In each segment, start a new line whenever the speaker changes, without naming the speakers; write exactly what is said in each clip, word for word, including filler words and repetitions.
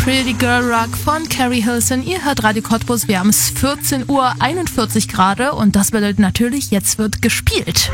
Pretty Girl Rock von Carrie Hilson. Ihr hört Radio Cottbus, wir haben es vierzehn Uhr einundvierzig Grad und das bedeutet natürlich, jetzt wird gespielt.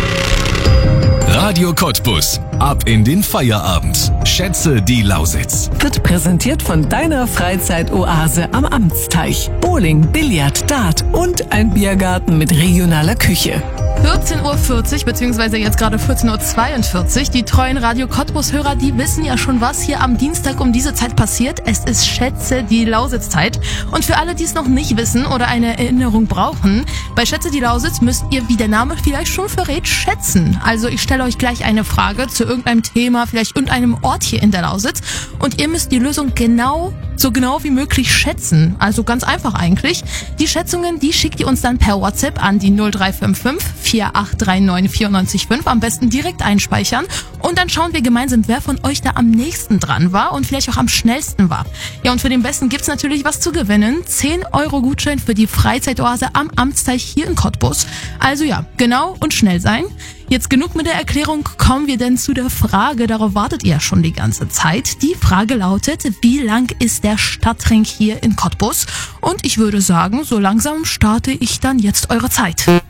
Radio Cottbus. Ab in den Feierabend. Schätze die Lausitz.
Wird präsentiert von deiner Freizeitoase am Amtsteich. Bowling, Billard, Dart und ein Biergarten mit regionaler Küche.
vierzehn Uhr vierzig, beziehungsweise jetzt gerade vierzehn Uhr zweiundvierzig. Die treuen Radio Cottbus-Hörer, die wissen ja schon, was hier am Dienstag um diese Zeit passiert. Es ist Schätze die Lausitz-Zeit. Und für alle, die es noch nicht wissen oder eine Erinnerung brauchen, bei Schätze die Lausitz müsst ihr, wie der Name vielleicht schon verrät, schätzen. Also ich stelle euch gleich eine Frage zu irgendeinem Thema, vielleicht irgendeinem Ort hier in der Lausitz. Und ihr müsst die Lösung genau, so genau wie möglich schätzen. Also ganz einfach eigentlich. Die Schätzungen, die schickt ihr uns dann per WhatsApp an die null drei fünf fünf vier acht drei neun vier neun fünf. Am besten direkt einspeichern. Und dann schauen wir gemeinsam, wer von euch da am nächsten dran war und vielleicht auch am schnellsten war. Ja, und für den Besten gibt's natürlich was zu gewinnen. zehn Euro Gutschein für die Freizeitoase am Amtsteich hier in Cottbus. Also ja, genau und schnell sein. Jetzt genug mit der Erklärung, kommen wir denn zu der Frage, darauf wartet ihr ja schon die ganze Zeit. Die Frage lautet, wie lang ist der Stadtring hier in Cottbus? Und ich würde sagen, so langsam starte ich dann jetzt eure Zeit. So,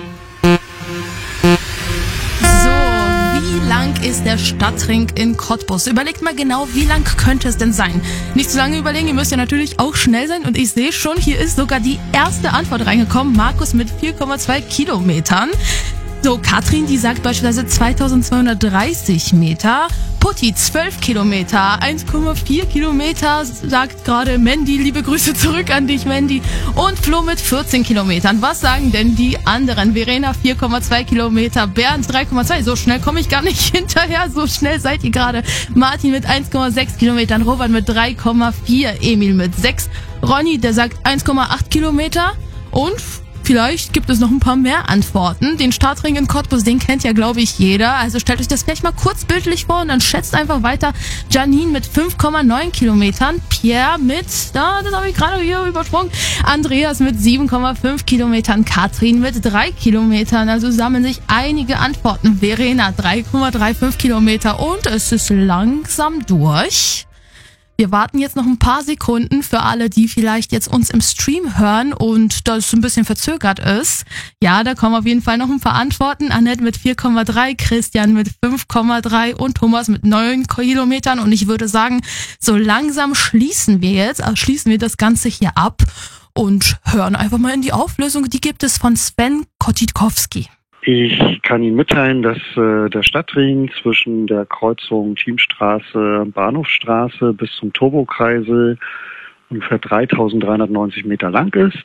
wie lang ist der Stadtring in Cottbus? Überlegt mal genau, wie lang könnte es denn sein? Nicht zu lange überlegen, ihr müsst ja natürlich auch schnell sein. Und ich sehe schon, hier ist sogar die erste Antwort reingekommen. Markus mit vier Komma zwei Kilometern. So, Katrin, die sagt beispielsweise zweitausendzweihundertdreißig Meter. Putti, zwölf Kilometer. eins Komma vier Kilometer, sagt gerade Mandy. Liebe Grüße zurück an dich, Mandy. Und Flo mit vierzehn Kilometern. Was sagen denn die anderen? Verena, vier Komma zwei Kilometer. Bernd, drei Komma zwei. So schnell komme ich gar nicht hinterher. So schnell seid ihr gerade. Martin mit eins Komma sechs Kilometern. Robert mit drei Komma vier. Emil mit sechs. Ronny, der sagt eins Komma acht Kilometer. Und vielleicht gibt es noch ein paar mehr Antworten. Den Startring in Cottbus, den kennt ja, glaube ich, jeder. Also stellt euch das vielleicht mal kurz bildlich vor und dann schätzt einfach weiter. Janine mit fünf Komma neun Kilometern. Pierre mit, da, das habe ich gerade hier übersprungen. Andreas mit sieben Komma fünf Kilometern. Katrin mit drei Kilometern. Also sammeln sich einige Antworten. Verena, drei Komma fünfunddreißig Kilometer. Und es ist langsam durch. Wir warten jetzt noch ein paar Sekunden für alle, die vielleicht jetzt uns im Stream hören und das ein bisschen verzögert ist. Ja, da kommen auf jeden Fall noch ein paar Antworten. Annette mit vier Komma drei, Christian mit fünf Komma drei und Thomas mit neun Kilometern. Und ich würde sagen, so langsam schließen wir jetzt, also schließen wir das Ganze hier ab und hören einfach mal in die Auflösung. Die gibt es von Sven Kotitkowski.
Ich kann Ihnen mitteilen, dass äh, der Stadtring zwischen der Kreuzung Chiemstraße, Bahnhofstraße bis zum Turbokreisel ungefähr dreitausenddreihundertneunzig Meter lang ist.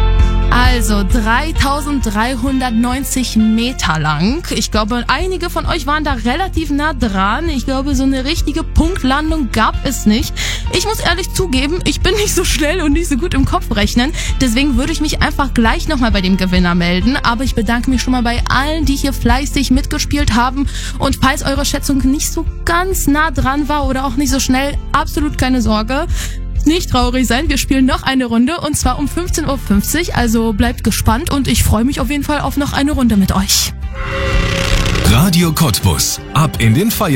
Also dreitausenddreihundertneunzig Meter lang. Ich glaube, einige von euch waren da relativ nah dran. Ich glaube, so eine richtige Punktlandung gab es nicht. Ich muss ehrlich zugeben, ich bin nicht so schnell und nicht so gut im Kopf rechnen. Deswegen würde ich mich einfach gleich nochmal bei dem Gewinner melden. Aber ich bedanke mich schon mal bei allen, die hier fleißig mitgespielt haben. Und falls eure Schätzung nicht so ganz nah dran war oder auch nicht so schnell, absolut keine Sorge. Nicht traurig sein, wir spielen noch eine Runde und zwar um fünfzehn Uhr fünfzig, also bleibt gespannt und ich freue mich auf jeden Fall auf noch eine Runde mit euch.
Radio Cottbus. Ab in den Feierabend.